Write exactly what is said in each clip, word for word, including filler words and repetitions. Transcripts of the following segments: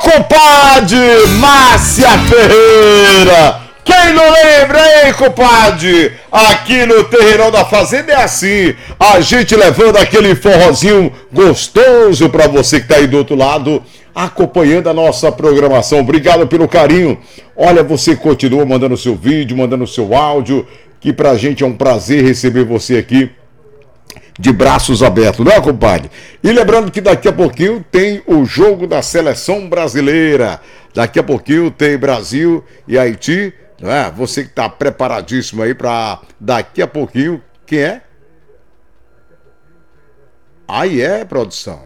compadre Márcia Ferreira. Quem não lembra, hein, compadre? Aqui no Terreirão da Fazenda é assim, a gente levando aquele forrozinho gostoso pra você que tá aí do outro lado, acompanhando a nossa programação. Obrigado pelo carinho. Olha, você continua mandando seu vídeo, mandando seu áudio, que pra gente é um prazer receber você aqui de braços abertos, não é, compadre? E lembrando que daqui a pouquinho tem o jogo da seleção brasileira. Daqui a pouquinho tem Brasil e Haiti, não é? Você que está preparadíssimo aí para daqui a pouquinho. Quem é? Aí é, produção.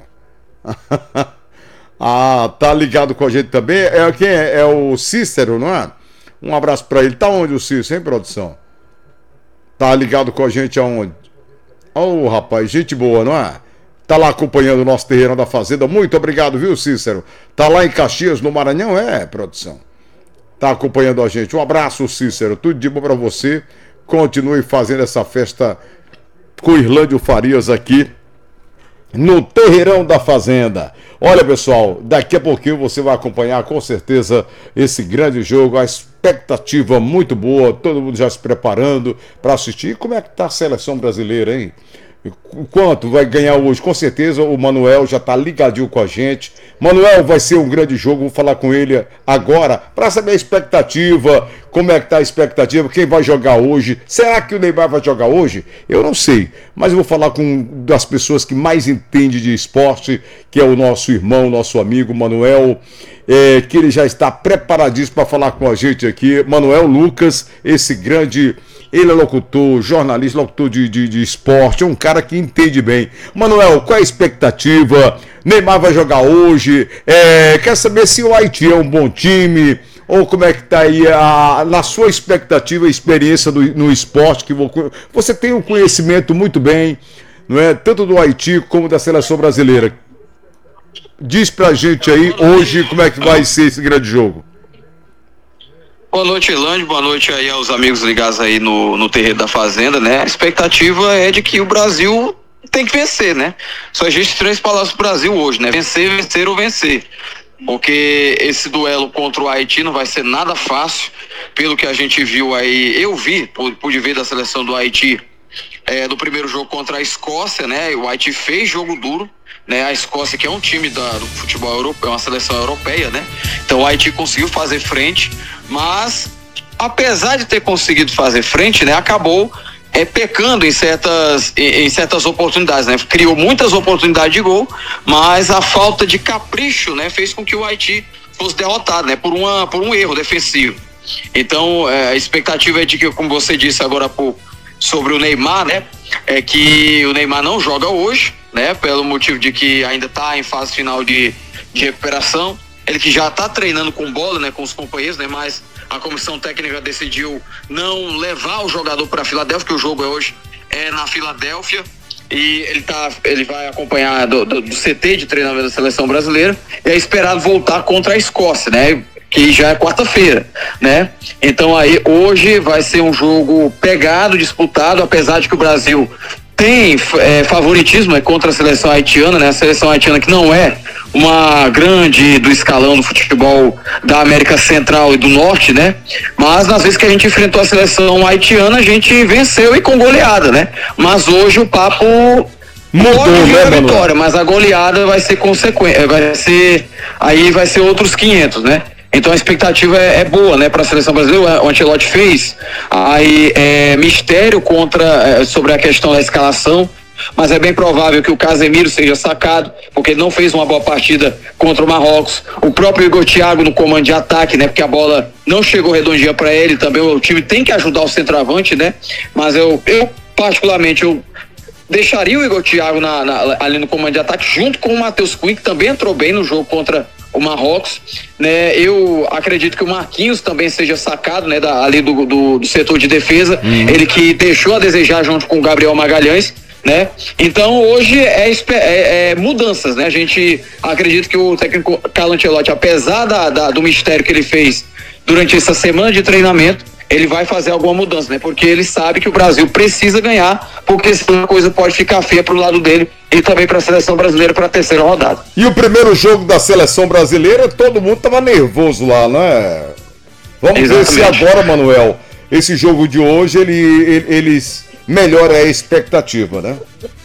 Ah, tá ligado com a gente também. É quem é? É o Cícero, não é? Um abraço para ele. Tá onde o Cícero, hein, produção? Tá ligado com a gente aonde? Ô, oh, rapaz, gente boa, não é? Tá lá acompanhando o nosso Terreirão da Fazenda. Muito obrigado, viu, Cícero? Tá lá em Caxias, no Maranhão, é, produção? Tá acompanhando a gente. Um abraço, Cícero. Tudo de bom pra você. Continue fazendo essa festa com Irlândio Farias aqui no Terreirão da Fazenda. Olha, pessoal, daqui a pouquinho você vai acompanhar com certeza esse grande jogo, a expectativa muito boa, todo mundo já se preparando para assistir. Como é que tá a seleção brasileira, hein? Quanto vai ganhar hoje? Com certeza o Manuel já tá ligadinho com a gente. Manuel, vai ser um grande jogo, vou falar com ele agora para saber a expectativa, como é que tá a expectativa, quem vai jogar hoje. Será que o Neymar vai jogar hoje? Eu não sei, mas eu vou falar com uma das pessoas que mais entende de esporte, que é o nosso irmão, nosso amigo Manuel, é, que ele já está preparadíssimo para falar com a gente aqui. Manuel Lucas, esse grande... Ele é locutor, jornalista, locutor de, de, de esporte, é um cara que entende bem. Manuel, qual é a expectativa? Neymar vai jogar hoje? É, quer saber se o Haiti é um bom time? Ou como é que está aí, a, na sua expectativa, a experiência do, no esporte? Que você tem um conhecimento muito bem, não é? Tanto do Haiti como da seleção brasileira. Diz pra gente aí hoje como é que vai ser esse grande jogo. Boa noite, Irlândio, boa noite aí aos amigos ligados aí no, no Terreiro da Fazenda, né? A expectativa é de que o Brasil tem que vencer, né? Só existe três palavras pro Brasil hoje, né? Vencer, vencer ou vencer. Porque esse duelo contra o Haiti não vai ser nada fácil, pelo que a gente viu aí, eu vi, pude ver da seleção do Haiti, é, do primeiro jogo contra a Escócia, né? O Haiti fez jogo duro, né? A Escócia, que é um time da, do futebol europeu, é uma seleção europeia, né? Então o Haiti conseguiu fazer frente, mas apesar de ter conseguido fazer frente, né, acabou é, pecando em certas, em, em certas oportunidades, né? Criou muitas oportunidades de gol, mas a falta de capricho, né, fez com que o Haiti fosse derrotado, né, por, uma, por um erro defensivo. Então é, a expectativa é de que, como você disse agora há pouco sobre o Neymar, né, é que o Neymar não joga hoje, né, pelo motivo de que ainda está em fase final de, de recuperação. Ele que já está treinando com bola, né, com os companheiros, né, mas a comissão técnica decidiu não levar o jogador para a Filadélfia, que o jogo é hoje é na Filadélfia, e ele, tá, ele vai acompanhar do, do, do C T de treinamento da seleção brasileira, e é esperado voltar contra a Escócia, né, que já é quarta-feira, né? Então aí hoje vai ser um jogo pegado, disputado, apesar de que o Brasil tem é, favoritismo é, contra a seleção haitiana, né? A seleção haitiana que não é uma grande do escalão do futebol da América Central e do Norte, né? Mas nas vezes que a gente enfrentou a seleção haitiana, a gente venceu e com goleada, né? Mas hoje o papo mudou, né, a vitória, mas a goleada vai ser consequente, vai ser, aí vai ser outros quinhentos, né? Então a expectativa é, é boa, né, para a seleção brasileira. O Ancelotti fez aí é, mistério contra é, sobre a questão da escalação, mas é bem provável que o Casemiro seja sacado, porque ele não fez uma boa partida contra o Marrocos. O próprio Igor Thiago no comando de ataque, né, porque a bola não chegou redondinha para ele. Também o time tem que ajudar o centroavante, né? Mas eu, eu particularmente eu deixaria o Igor Thiago na, na, ali no comando de ataque junto com o Matheus Cunha, que também entrou bem no jogo contra o Marrocos, né? Eu acredito que o Marquinhos também seja sacado, né, da, ali do, do, do setor de defesa, uhum. Ele que deixou a desejar junto com o Gabriel Magalhães, né? Então hoje é, é, é mudanças, né? A gente acredita que o técnico Carlo Ancelotti, apesar da, da, do mistério que ele fez durante essa semana de treinamento, ele vai fazer alguma mudança, né? Porque ele sabe que o Brasil precisa ganhar, porque senão a coisa pode ficar feia pro lado dele e também para a seleção brasileira para a terceira rodada. E o primeiro jogo da seleção brasileira, todo mundo tava nervoso lá, né? Vamos Exatamente. ver se agora, Manuel, esse jogo de hoje, ele, ele, eles melhoram a expectativa, né?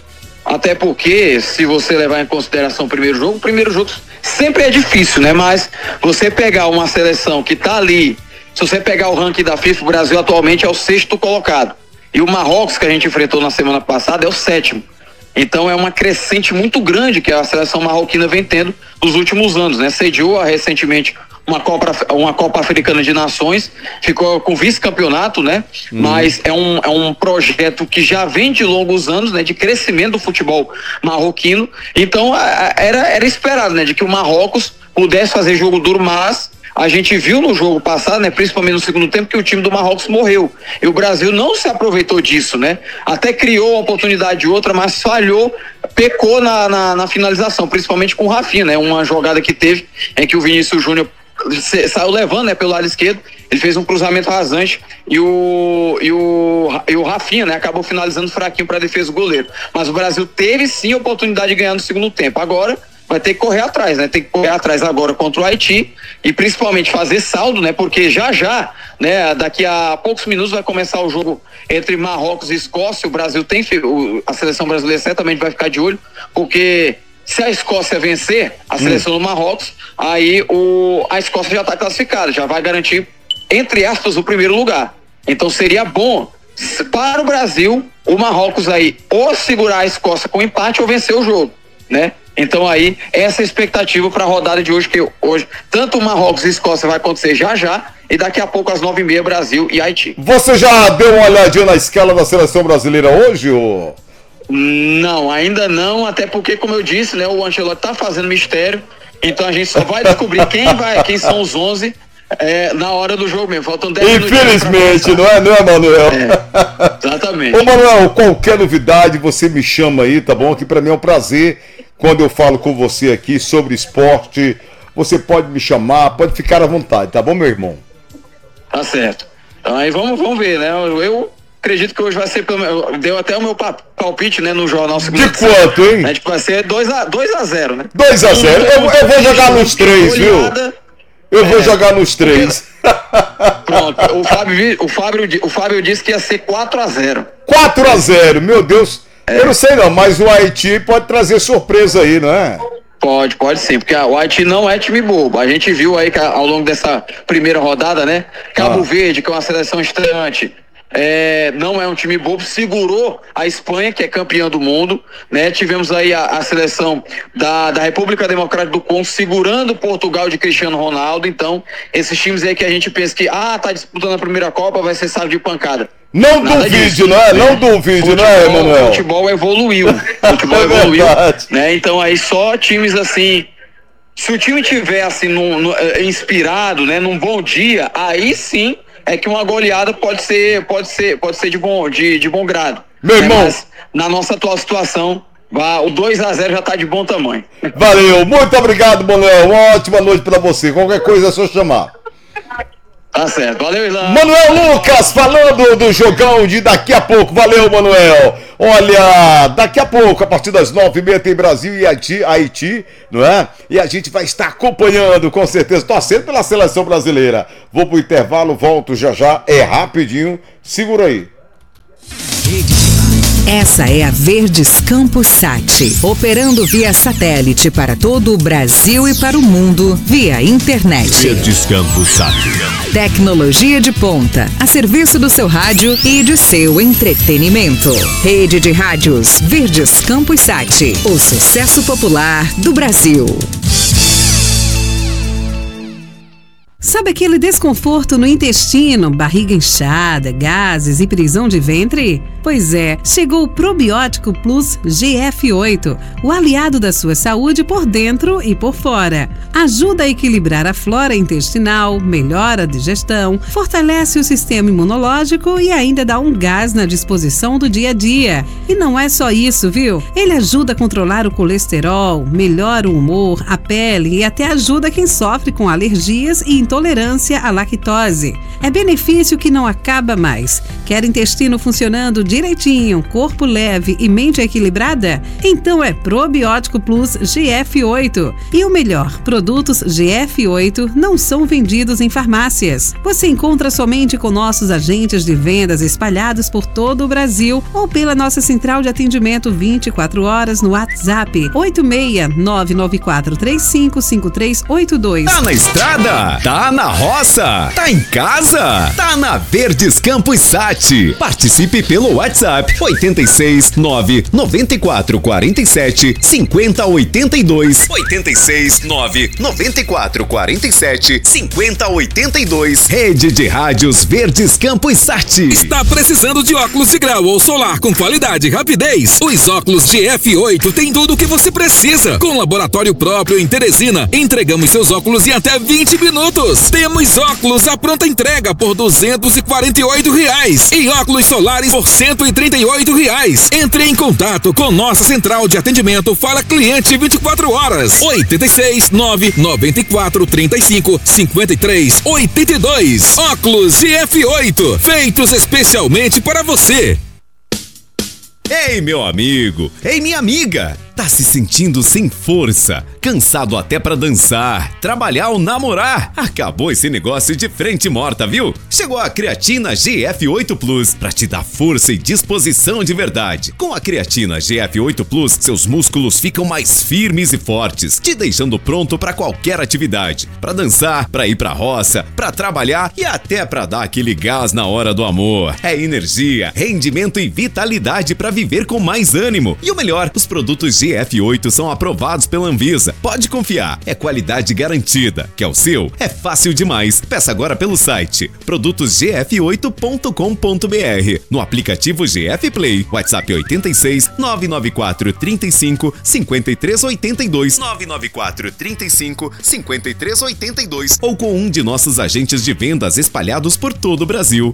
Até porque, se você levar em consideração o primeiro jogo, o primeiro jogo sempre é difícil, né? Mas você pegar uma seleção que tá ali, se você pegar o ranking da FIFA, o Brasil atualmente é o sexto colocado. E o Marrocos, que a gente enfrentou na semana passada, é o sétimo. Então é uma crescente muito grande que a seleção marroquina vem tendo nos últimos anos, né? Sediou recentemente uma Copa, uma Copa Africana de Nações, ficou com vice-campeonato, né? Hum. Mas é um, é um projeto que já vem de longos anos, né? De crescimento do futebol marroquino. Então a, a, era, era esperado, né? De que o Marrocos pudesse fazer jogo duro, mas a gente viu no jogo passado, né, principalmente no segundo tempo, que o time do Marrocos morreu. E o Brasil não se aproveitou disso, né? Até criou uma oportunidade de outra, mas falhou, pecou na, na, na finalização, principalmente com o Rafinha, né? Uma jogada que teve em que o Vinícius Júnior saiu levando, né, pelo lado esquerdo, ele fez um cruzamento rasante e o, e o, e o Rafinha, né, acabou finalizando fraquinho para a defesa do goleiro. Mas o Brasil teve sim a oportunidade de ganhar no segundo tempo. Agora vai ter que correr atrás, né? Tem que correr atrás agora contra o Haiti e principalmente fazer saldo, né? Porque já já, né? Daqui a poucos minutos vai começar o jogo entre Marrocos e Escócia. O Brasil tem, a seleção brasileira certamente vai ficar de olho, porque se a Escócia vencer a seleção hum. do Marrocos, aí o, a Escócia já está classificada, já vai garantir, entre aspas, o primeiro lugar. Então seria bom para o Brasil, o Marrocos aí ou segurar a Escócia com empate ou vencer o jogo, né? Então aí, essa é a expectativa para a rodada de hoje, que hoje tanto o Marrocos e Escócia vai acontecer já já, e daqui a pouco às nove e meia Brasil e Haiti. Você já deu uma olhadinha na escala da seleção brasileira hoje, ou? Não, ainda não, até porque, como eu disse, né, o Ancelotti tá fazendo mistério, então a gente só vai descobrir quem vai, quem são os onze é, na hora do jogo mesmo, faltam dez minutos. Infelizmente, não é, não é, Manuel? É, exatamente. Ô, Manuel, qualquer novidade você me chama aí, tá bom? Que pra mim é um prazer quando eu falo com você aqui sobre esporte. Você pode me chamar, pode ficar à vontade, tá bom, meu irmão? Tá certo. Então aí vamos, vamos ver, né? Eu, eu acredito que hoje vai ser, deu até o meu palpite, né, no jornal. De quanto, hein? A gente vai ser dois a zero, né? dois a zero, eu, eu vou jogar nos três, viu? Eu vou é, jogar nos três. Pronto, o Fábio, o, Fábio, o Fábio disse que ia ser quatro a zero. quatro a zero, meu Deus. É. Eu não sei não, mas o Haiti pode trazer surpresa aí, não é? Pode, pode sim, porque o Haiti não é time bobo. A gente viu aí que ao longo dessa primeira rodada, né? Cabo ah. Verde, que é uma seleção estreante, é, não é um time bobo, segurou a Espanha, que é campeã do mundo, né? Tivemos aí a, a seleção da, da República Democrática do Congo segurando Portugal de Cristiano Ronaldo. Então, esses times aí que a gente pensa que, ah, tá disputando a primeira Copa, vai ser saco de pancada. Não duvide, não é? Não duvide, não é, Emanuel? O futebol evoluiu. O futebol é evoluiu. Né? Então aí só times assim. Se o time tiver assim num, num, inspirado, né, num bom dia, aí sim é que uma goleada pode ser, pode ser, pode ser de bom, de, de bom grado. Meu né? irmão. Mas, na nossa atual situação, o dois a zero já tá de bom tamanho. Valeu, muito obrigado, Manuel. Uma ótima noite pra você. Qualquer coisa é só chamar. Tá certo, valeu, Ilan. Manuel Lucas, falando do jogão de daqui a pouco. Valeu, Manuel. Olha, daqui a pouco, a partir das nove e meia, tem Brasil e Haiti, Haiti, não é? E a gente vai estar acompanhando, com certeza, torcendo pela seleção brasileira. Vou pro intervalo, volto já já, é rapidinho. Segura aí. Essa é a Verdes Campos Sat, operando via satélite para todo o Brasil e para o mundo via internet. Verdes Campos Sat. Tecnologia de ponta, a serviço do seu rádio e de seu entretenimento. Rede de rádios Verdes Campos Sat, o sucesso popular do Brasil. Sabe aquele desconforto no intestino, barriga inchada, gases e prisão de ventre? Pois é, chegou o Probiótico Plus G F oito, o aliado da sua saúde por dentro e por fora. Ajuda a equilibrar a flora intestinal, melhora a digestão, fortalece o sistema imunológico e ainda dá um gás na disposição do dia a dia. E não é só isso, viu? Ele ajuda a controlar o colesterol, melhora o humor, a pele e até ajuda quem sofre com alergias e intolerância à lactose. É benefício que não acaba mais. Quer intestino funcionando direitinho, corpo leve e mente equilibrada? Então é Probiótico Plus G F oito. E o melhor, produtos G F oito não são vendidos em farmácias. Você encontra somente com nossos agentes de vendas espalhados por todo o Brasil ou pela nossa central de atendimento vinte e quatro horas no WhatsApp oito seis nove nove quatro três cinco cinco três oito dois. Tá na estrada? Tá na roça? Tá em casa? Tá na Verdes Campos Sat. Participe pelo WhatsApp oito seis nove nove quatro quatro sete cinco zero oito dois. oito seis nove nove quatro quatro sete cinco zero oito dois. Rede de Rádios Verdes Campos Sat. Está precisando de óculos de grau ou solar com qualidade e rapidez? Os óculos G F oito tem tudo o que você precisa. Com laboratório próprio em Teresina, entregamos seus óculos em até vinte minutos. Temos óculos à pronta entrega por duzentos e quarenta e oito reais e óculos solares por cento e trinta e oito reais. Entre em contato com nossa central de atendimento Fala Cliente vinte e quatro horas. oito seis nove nove quatro três cinco cinco três oito dois. Óculos G F oito, feitos especialmente para você. Ei, meu amigo! Ei, minha amiga! Tá se sentindo sem força, cansado até pra dançar, trabalhar ou namorar? Acabou esse negócio de frente morta, viu? Chegou a creatina G F oito Plus pra te dar força e disposição de verdade. Com a creatina G F oito Plus, seus músculos ficam mais firmes e fortes, te deixando pronto pra qualquer atividade. Pra dançar, pra ir pra roça, pra trabalhar e até pra dar aquele gás na hora do amor. É energia, rendimento e vitalidade pra viver com mais ânimo. E o melhor, os produtos G F oito são aprovados pela Anvisa. Pode confiar, é qualidade garantida. Quer o seu? É fácil demais. Peça agora pelo site produtos g f oito ponto com ponto b r, no aplicativo G F Play, WhatsApp oito seis nove nove quatro três cinco cinco três oito dois, nove nove quatro três cinco cinco três oito dois ou com um de nossos agentes de vendas espalhados por todo o Brasil.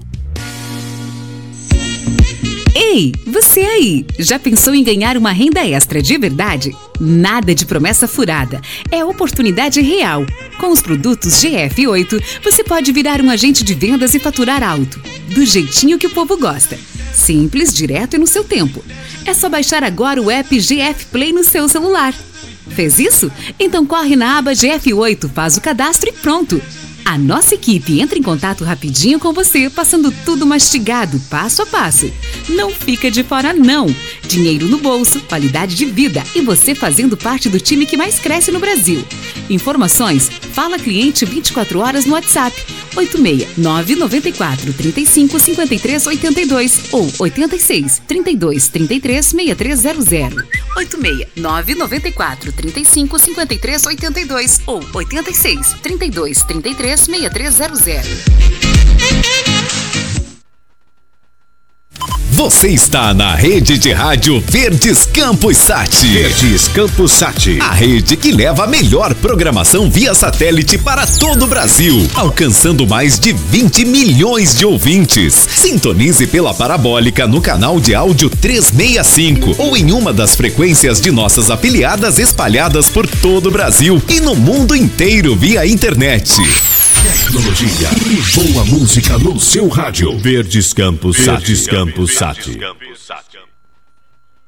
Ei, você aí, já pensou em ganhar uma renda extra de verdade? Nada de promessa furada, é oportunidade real. Com os produtos G F oito, você pode virar um agente de vendas e faturar alto, do jeitinho que o povo gosta. Simples, direto e no seu tempo. É só baixar agora o app G F Play no seu celular. Fez isso? Então corre na aba G F oito, faz o cadastro e pronto! A nossa equipe entra em contato rapidinho com você, passando tudo mastigado, passo a passo. Não fica de fora não. Dinheiro no bolso, qualidade de vida e você fazendo parte do time que mais cresce no Brasil. Informações, Fala Cliente vinte e quatro horas no WhatsApp oito seis nove nove quatro três cinco cinco três oito dois ou oito seis trinta e dois trinta e três sessenta e três zero zero. oito seis nove nove quatro três cinco cinco três oito dois ou oito seis trinta e dois trinta e três sessenta e três zero zero. Você está na rede de rádio Verdes Campos Sat. Verdes Campos Sat. A rede que leva a melhor programação via satélite para todo o Brasil, alcançando mais de vinte milhões de ouvintes. Sintonize pela parabólica no canal de áudio trezentos e sessenta e cinco ou em uma das frequências de nossas afiliadas espalhadas por todo o Brasil e no mundo inteiro via internet. Tecnologia e boa música no seu rádio. Verdes Campos Sat. Verdes Campos Sat.